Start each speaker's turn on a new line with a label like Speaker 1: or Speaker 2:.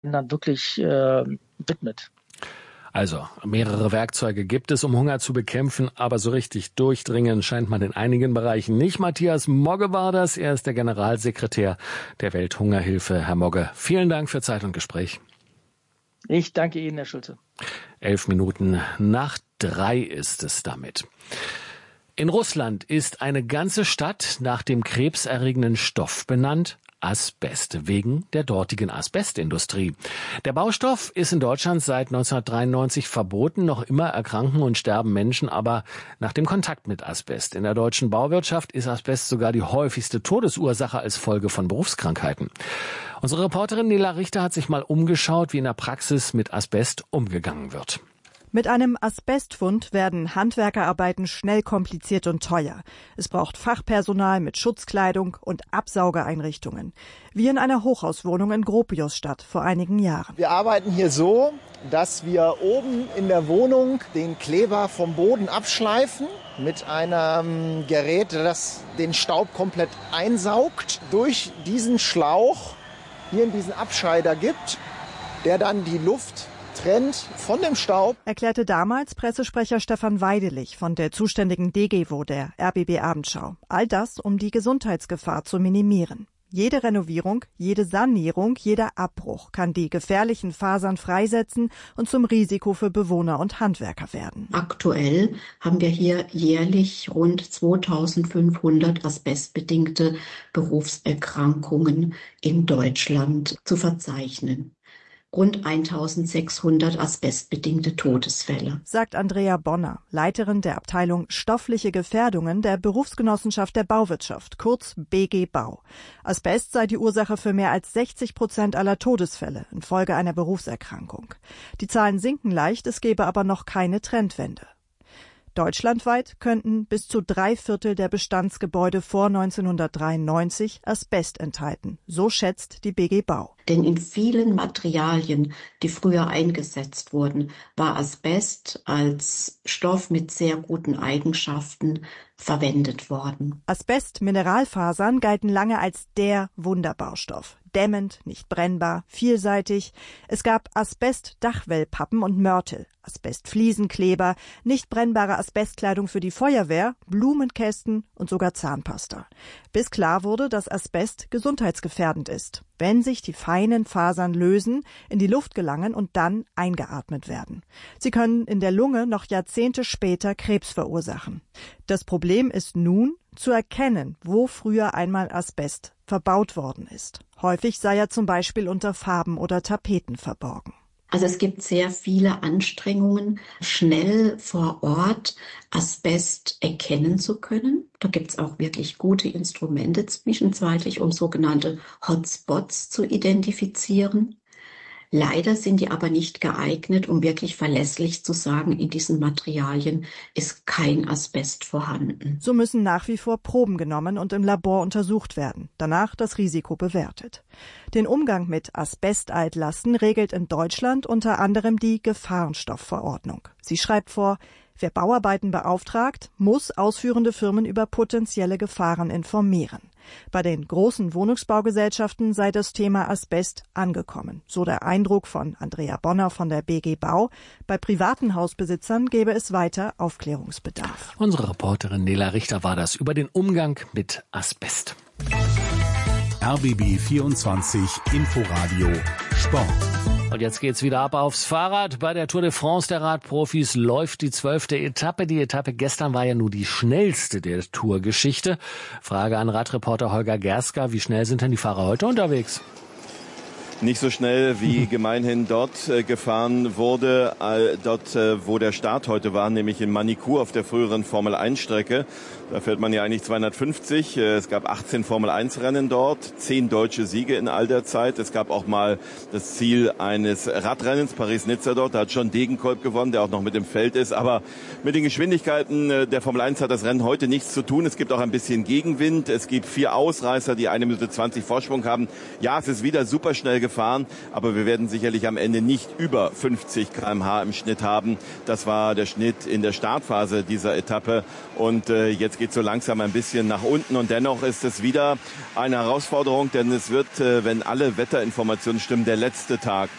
Speaker 1: dann wirklich widmet.
Speaker 2: Also, mehrere Werkzeuge gibt es, um Hunger zu bekämpfen, aber so richtig durchdringen scheint man in einigen Bereichen nicht. Matthias Mogge war das. Er ist der Generalsekretär der Welthungerhilfe. Herr Mogge, vielen Dank für Zeit und Gespräch.
Speaker 1: Ich danke Ihnen, Herr Schulze.
Speaker 2: 2:11 ist es damit. In Russland ist eine ganze Stadt nach dem krebserregenden Stoff benannt. Asbest, wegen der dortigen Asbestindustrie. Der Baustoff ist in Deutschland seit 1993 verboten. Noch immer erkranken und sterben Menschen aber nach dem Kontakt mit Asbest. In der deutschen Bauwirtschaft ist Asbest sogar die häufigste Todesursache als Folge von Berufskrankheiten. Unsere Reporterin Nela Richter hat sich mal umgeschaut, wie in der Praxis mit Asbest umgegangen wird.
Speaker 3: Mit einem Asbestfund werden Handwerkerarbeiten schnell kompliziert und teuer. Es braucht Fachpersonal mit Schutzkleidung und Absaugeeinrichtungen. Wie in einer Hochhauswohnung in Gropiusstadt vor einigen Jahren.
Speaker 4: Wir arbeiten hier so, dass wir oben in der Wohnung den Kleber vom Boden abschleifen mit einem Gerät, das den Staub komplett einsaugt, durch diesen Schlauch hier in diesen Abscheider gibt, der dann die Luft trennt von dem Staub.
Speaker 3: Erklärte damals Pressesprecher Stefan Weidelich von der zuständigen DGWO der RBB Abendschau. All das, um die Gesundheitsgefahr zu minimieren. Jede Renovierung, jede Sanierung, jeder Abbruch kann die gefährlichen Fasern freisetzen und zum Risiko für Bewohner und Handwerker werden.
Speaker 5: Aktuell haben wir hier jährlich rund 2500 asbestbedingte Berufserkrankungen in Deutschland zu verzeichnen. Rund 1600 asbestbedingte Todesfälle,
Speaker 3: sagt Andrea Bonner, Leiterin der Abteilung Stoffliche Gefährdungen der Berufsgenossenschaft der Bauwirtschaft, kurz BG Bau. Asbest sei die Ursache für mehr als 60% aller Todesfälle infolge einer Berufserkrankung. Die Zahlen sinken leicht, es gebe aber noch keine Trendwende. Deutschlandweit könnten bis zu 3/4 der Bestandsgebäude vor 1993 Asbest enthalten. So schätzt die BG Bau.
Speaker 5: Denn in vielen Materialien, die früher eingesetzt wurden, war Asbest als Stoff mit sehr guten Eigenschaften verwendet worden.
Speaker 3: Asbest-Mineralfasern galten lange als der Wunderbaustoff. Dämmend, nicht brennbar, vielseitig. Es gab Asbest-Dachwellpappen und Mörtel, Asbest-Fliesenkleber, nicht brennbare Asbestkleidung für die Feuerwehr, Blumenkästen und sogar Zahnpasta. Bis klar wurde, dass Asbest gesundheitsgefährdend ist, wenn sich die feinen Fasern lösen, in die Luft gelangen und dann eingeatmet werden. Sie können in der Lunge noch Jahrzehnte später Krebs verursachen. Das Problem ist nun, zu erkennen, wo früher einmal Asbest verbaut worden ist. Häufig sei er zum Beispiel unter Farben oder Tapeten verborgen.
Speaker 5: Also es gibt sehr viele Anstrengungen, schnell vor Ort Asbest erkennen zu können. Da gibt es auch wirklich gute Instrumente zwischenzeitlich, um sogenannte Hotspots zu identifizieren. Leider sind die aber nicht geeignet, um wirklich verlässlich zu sagen, in diesen Materialien ist kein Asbest vorhanden.
Speaker 3: So müssen nach wie vor Proben genommen und im Labor untersucht werden, danach das Risiko bewertet. Den Umgang mit Asbestaltlasten regelt in Deutschland unter anderem die Gefahrenstoffverordnung. Sie schreibt vor, wer Bauarbeiten beauftragt, muss ausführende Firmen über potenzielle Gefahren informieren. Bei den großen Wohnungsbaugesellschaften sei das Thema Asbest angekommen. So der Eindruck von Andrea Bonner von der BG Bau. Bei privaten Hausbesitzern gäbe es weiter Aufklärungsbedarf.
Speaker 2: Unsere Reporterin Nela Richter war das über den Umgang mit Asbest.
Speaker 6: RBB 24 Inforadio Sport.
Speaker 2: Und jetzt geht's wieder ab aufs Fahrrad. Bei der Tour de France der Radprofis läuft die 12. Etappe. Die Etappe gestern war ja nur die schnellste der Tourgeschichte. Frage an Radreporter Holger Gerska. Wie schnell sind denn die Fahrer heute unterwegs?
Speaker 7: Nicht so schnell wie gemeinhin dort gefahren wurde, dort wo der Start heute war, nämlich in Manicourt auf der früheren Formel-1-Strecke. Da fährt man ja eigentlich 250. Es gab 18 Formel-1-Rennen dort, 10 deutsche Siege in all der Zeit. Es gab auch mal das Ziel eines Radrennens, Paris-Nizza dort. Da hat John Degenkolb gewonnen, der auch noch mit im Feld ist. Aber mit den Geschwindigkeiten der Formel 1 hat das Rennen heute nichts zu tun. Es gibt auch ein bisschen Gegenwind. Es gibt 4 Ausreißer, die 1 Minute 20 Vorsprung haben. Ja, es ist wieder super schnell gefahren. gefahren, aber wir werden sicherlich am Ende nicht über 50 km/h im Schnitt haben. Das war der Schnitt in der Startphase dieser Etappe und jetzt geht es so langsam ein bisschen nach unten und dennoch ist es wieder eine Herausforderung, denn es wird, wenn alle Wetterinformationen stimmen, der letzte Tag